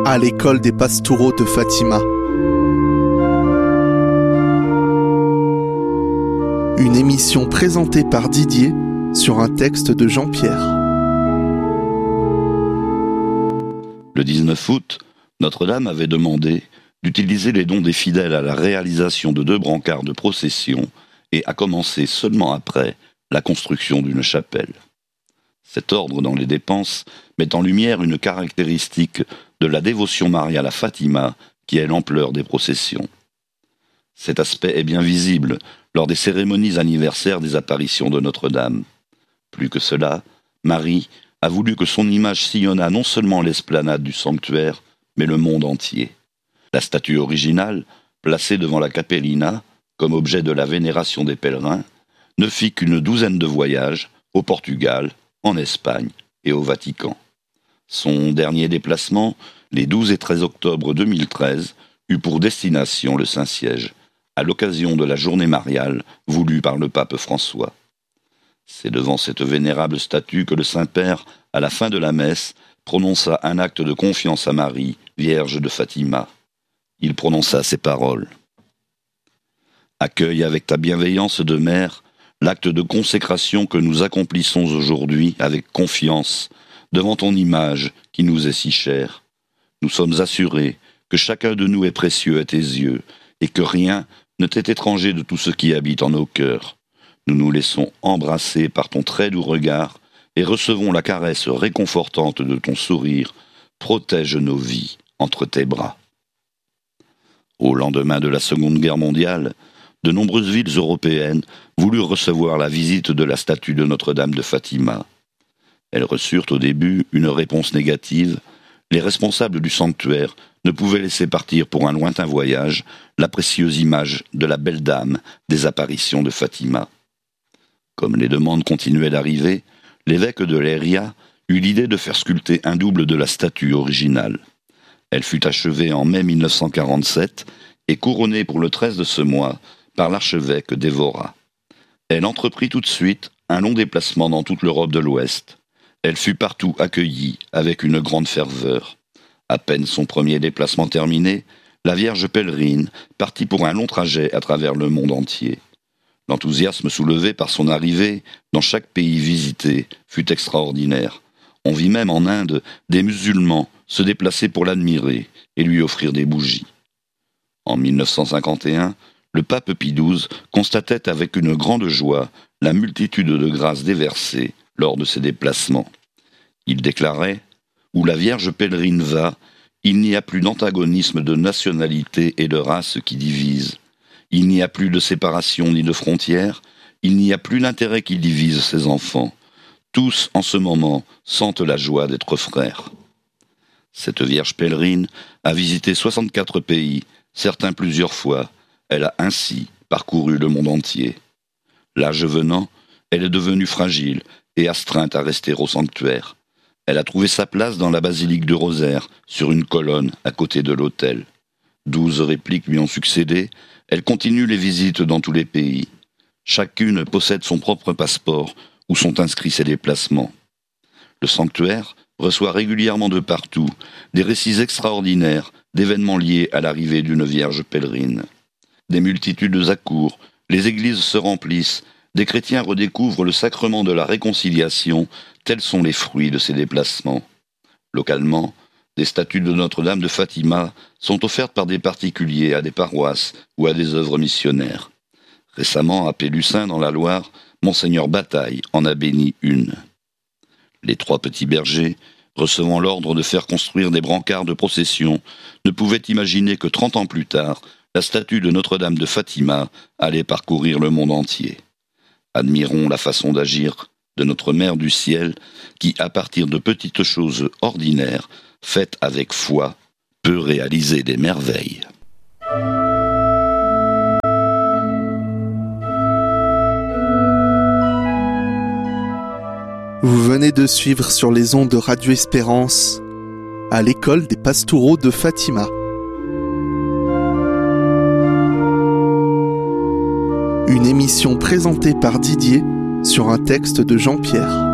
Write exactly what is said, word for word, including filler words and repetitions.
à l'école des Pastoureaux de Fatima. Une émission présentée par Didier sur un texte de Jean-Pierre. Le dix-neuf août, Notre-Dame avait demandé d'utiliser les dons des fidèles à la réalisation de deux brancards de procession et a commencé seulement après la construction d'une chapelle. Cet ordre dans les dépenses met en lumière une caractéristique de la dévotion mariale à Fatima qui est l'ampleur des processions. Cet aspect est bien visible lors des cérémonies anniversaires des apparitions de Notre-Dame. Plus que cela, Marie a voulu que son image sillonnât non seulement l'esplanade du sanctuaire, mais le monde entier. La statue originale, placée devant la Capellina, comme objet de la vénération des pèlerins, ne fit qu'une douzaine de voyages au Portugal, en Espagne et au Vatican. Son dernier déplacement, les douze et treize octobre deux mille treize, eut pour destination le Saint-Siège, à l'occasion de la journée mariale voulue par le pape François. C'est devant cette vénérable statue que le Saint-Père, à la fin de la messe, prononça un acte de confiance à Marie, Vierge de Fatima. Il prononça ces paroles. « Accueille avec ta bienveillance de mère l'acte de consécration que nous accomplissons aujourd'hui avec confiance devant ton image qui nous est si chère. Nous sommes assurés que chacun de nous est précieux à tes yeux et que rien ne t'est étranger de tout ce qui habite en nos cœurs. Nous nous laissons embrasser par ton très doux regard et recevons la caresse réconfortante de ton sourire. Protège nos vies entre tes bras. » Au lendemain de la Seconde Guerre mondiale, de nombreuses villes européennes voulurent recevoir la visite de la statue de Notre-Dame de Fatima. Elles reçurent au début une réponse négative. Les responsables du sanctuaire ne pouvaient laisser partir pour un lointain voyage la précieuse image de la belle dame des apparitions de Fatima. Comme les demandes continuaient d'arriver, l'évêque de Leiria eut l'idée de faire sculpter un double de la statue originale. Elle fut achevée en mai mille neuf cent quarante-sept et couronnée pour le treize de ce mois par l'archevêque d'Évora. Elle entreprit tout de suite un long déplacement dans toute l'Europe de l'Ouest. Elle fut partout accueillie avec une grande ferveur. À peine son premier déplacement terminé, la Vierge pèlerine partit pour un long trajet à travers le monde entier. L'enthousiasme soulevé par son arrivée dans chaque pays visité fut extraordinaire. On vit même en Inde des musulmans se déplacer pour l'admirer et lui offrir des bougies. En mille neuf cent cinquante et un, le pape Pie douze constatait avec une grande joie la multitude de grâces déversées lors de ses déplacements. Il déclarait « Où la Vierge pèlerine va, il n'y a plus d'antagonisme de nationalité et de race qui divise. Il n'y a plus de séparation ni de frontières, il n'y a plus l'intérêt qui divise ses enfants. Tous, en ce moment, sentent la joie d'être frères. » Cette Vierge pèlerine a visité soixante-quatre pays, certains plusieurs fois. Elle a ainsi parcouru le monde entier. L'âge venant, elle est devenue fragile et astreinte à rester au sanctuaire. Elle a trouvé sa place dans la basilique du Rosaire, sur une colonne à côté de l'autel. Douze répliques lui ont succédé. Elle continue les visites dans tous les pays. Chacune possède son propre passeport où sont inscrits ses déplacements. Le sanctuaire reçoit régulièrement de partout des récits extraordinaires d'événements liés à l'arrivée d'une Vierge pèlerine. Des multitudes accourent, les églises se remplissent, des chrétiens redécouvrent le sacrement de la réconciliation, tels sont les fruits de ces déplacements. Localement, des statues de Notre-Dame de Fatima sont offertes par des particuliers à des paroisses ou à des œuvres missionnaires. Récemment, à Pélussin, dans la Loire, Monseigneur Bataille en a béni une. Les trois petits bergers, recevant l'ordre de faire construire des brancards de procession, ne pouvaient imaginer que trente ans plus tard, la statue de Notre-Dame de Fatima allait parcourir le monde entier. Admirons la façon d'agir de notre Mère du Ciel qui, à partir de petites choses ordinaires, faites avec foi, peut réaliser des merveilles. Vous venez de suivre sur les ondes de Radio Espérance à l'école des Pastoureaux de Fatima. Une émission présentée par Didier sur un texte de Jean-Pierre.